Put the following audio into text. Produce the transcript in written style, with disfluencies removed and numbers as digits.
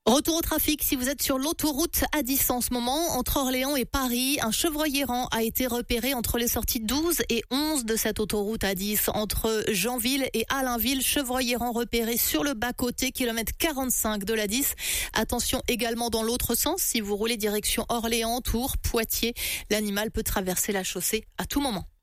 Retour au trafic, si vous êtes sur l'autoroute A10 en ce moment, entre Orléans et Paris, un chevreuil errant a été repéré entre les sorties 12 et 11 de cette autoroute A10. Entre Janville et Allainville, chevreuil errant repéré sur le bas-côté, kilomètre 45 de l'A10. Attention également dans l'autre sens, si vous roulez direction Orléans, Tours, Poitiers, l'animal peut traverser la chaussée à tout moment.